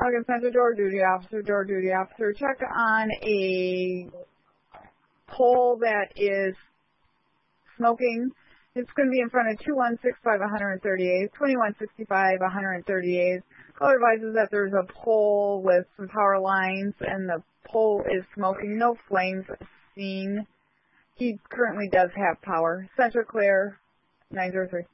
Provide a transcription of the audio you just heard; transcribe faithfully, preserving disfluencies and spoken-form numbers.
Logan Center, door duty officer, door duty officer. Check on a pole that is smoking. It's going to be in front of two one six five one thirty-eight, twenty-one sixty-five one thirty-eight. Caller advises that there's a pole with some power lines and the pole is smoking. No flames seen. He currently does have power. Central Clear, nine zero three.